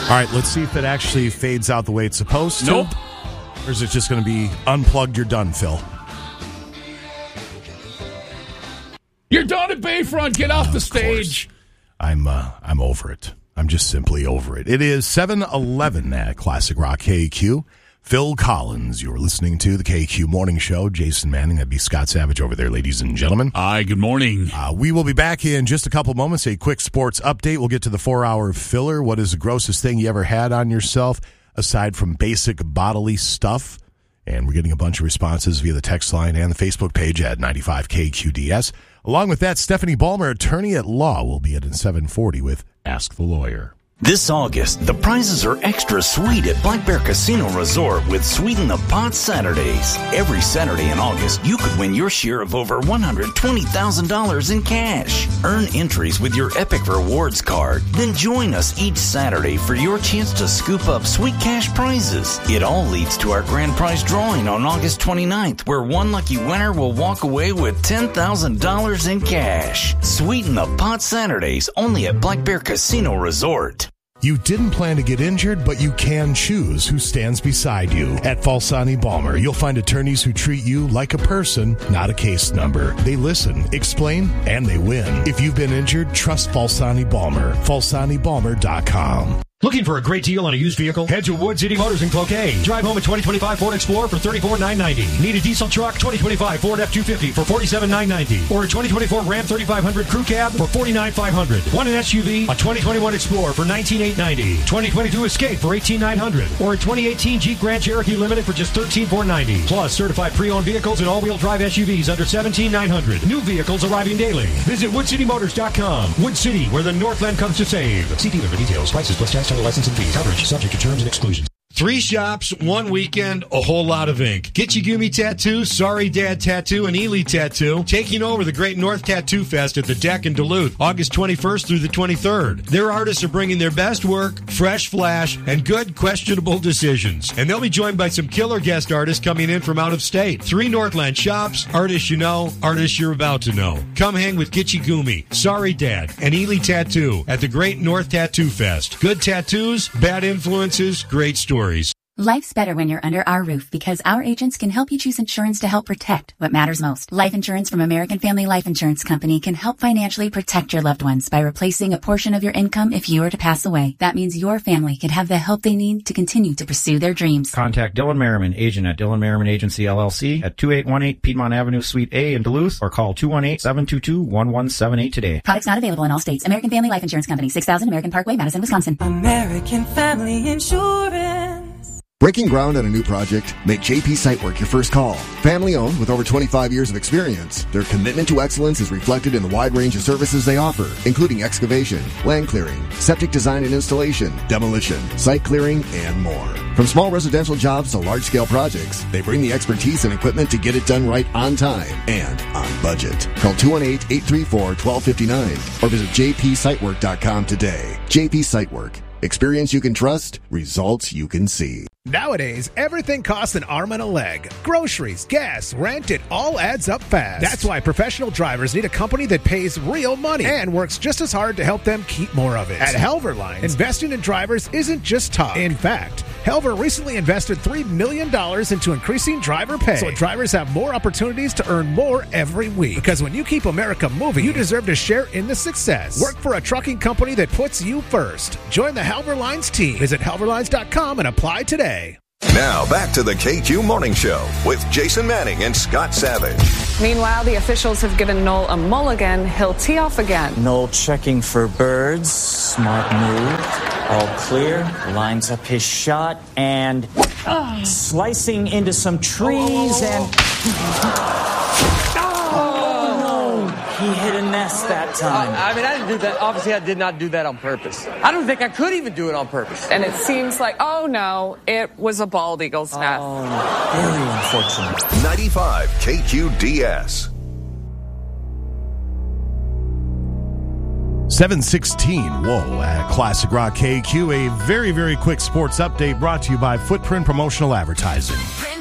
All right, let's see if it actually fades out the way it's supposed to. Nope. Or is it just going to be unplugged, you're done, Phil? You're done at Bayfront. Get off the stage. I'm over it. I'm just simply over it. It is 7:11 at Classic Rock KQ. Phil Collins, you're listening to the KQ Morning Show. Jason Manning, that'd be Scott Savage over there, ladies and gentlemen. Hi, good morning. We will be back in just a couple moments. A quick sports update. We'll get to the 4-hour filler. What is the grossest thing you ever had on yourself, aside from basic bodily stuff? And we're getting a bunch of responses via the text line and the Facebook page at 95KQDS. Along with that, Stephanie Ballmer, attorney at law, will be at 7:40 with Ask the Lawyer. This August, the prizes are extra sweet at Black Bear Casino Resort with Sweet in the Pot Saturdays. Every Saturday in August, you could win your share of over $120,000 in cash. Earn entries with your Epic Rewards card. Then join us each Saturday for your chance to scoop up sweet cash prizes. It all leads to our grand prize drawing on August 29th, where one lucky winner will walk away with $10,000 in cash. Sweet in the Pot Saturdays, only at Black Bear Casino Resort. You didn't plan to get injured, but you can choose who stands beside you. At Falsani Balmer, you'll find attorneys who treat you like a person, not a case number. They listen, explain, and they win. If you've been injured, trust Falsani Balmer. FalsaniBalmer.com. Looking for a great deal on a used vehicle? Head to Wood City Motors in Cloquet. Drive home a 2025 Ford Explorer for $34,990. Need a diesel truck? 2025 Ford F-250 for $47,990. Or a 2024 Ram 3500 Crew Cab for $49,500. Want an SUV? A 2021 Explorer for $19,890. 2022 Escape for $18,900. Or a 2018 Jeep Grand Cherokee Limited for just $13,490. Plus certified pre-owned vehicles and all-wheel drive SUVs under $17,900. New vehicles arriving daily. Visit WoodCityMotors.com. Wood City, where the Northland comes to save. See dealer for details. Prices plus tax, title, license, and fees. Coverage subject to terms and exclusions. 3 shops, 1 weekend, a whole lot of ink. Gitchigumi Tattoo, Sorry Dad Tattoo, and Ely Tattoo taking over the Great North Tattoo Fest at the Deck in Duluth, August 21st through the 23rd. Their artists are bringing their best work, fresh flash, and good questionable decisions. And they'll be joined by some killer guest artists coming in from out of state. 3 Northland shops, artists you know, artists you're about to know. Come hang with Gitchigumi, Sorry Dad, and Ely Tattoo at the Great North Tattoo Fest. Good tattoos, bad influences, great stories. Life's better when you're under our roof because our agents can help you choose insurance to help protect what matters most. Life insurance from American Family Life Insurance Company can help financially protect your loved ones by replacing a portion of your income if you were to pass away. That means your family can have the help they need to continue to pursue their dreams. Contact Dylan Merriman, agent at Dylan Merriman Agency, LLC at 2818 Piedmont Avenue, Suite A in Duluth, or call 218-722-1178 today. Products not available in all states. American Family Life Insurance Company, 6000 American Parkway, Madison, Wisconsin. American Family Insurance. Breaking ground on a new project? Make JP Sitework your first call. Family owned with over 25 years of experience, their commitment to excellence is reflected in the wide range of services they offer, including excavation, land clearing, septic design and installation, demolition, site clearing, and more. From small residential jobs to large-scale projects, they bring the expertise and equipment to get it done right on time and on budget. Call 218-834-1259 or visit jpsitework.com today. JP Sitework. Experience you can trust, results you can see. Nowadays, everything costs an arm and a leg. Groceries, gas, rent, it all adds up fast. That's why professional drivers need a company that pays real money and works just as hard to help them keep more of it. At Helver Lines, investing in drivers isn't just talk. In fact, Helver recently invested $3 million into increasing driver pay so drivers have more opportunities to earn more every week. Because when you keep America moving, you deserve to share in the success. Work for a trucking company that puts you first. Join the Helver Lines team. Visit helverlines.com and apply today. Now, back to the KQ Morning Show with Jason Manning and Scott Savage. Meanwhile, the officials have given Noel a mulligan. He'll tee off again. Noel checking for birds. Smart move. All clear. Lines up his shot and slicing into some trees and... He hit a nest that time. I mean, I didn't do that. Obviously, I did not do that on purpose. I don't think I could even do it on purpose. And it seems like, oh no, it was a bald eagle's nest. Oh, very unfortunate. 95 KQDS. 7:16. Whoa, at Classic Rock KQ. A very, very quick sports update brought to you by Footprint Promotional Advertising.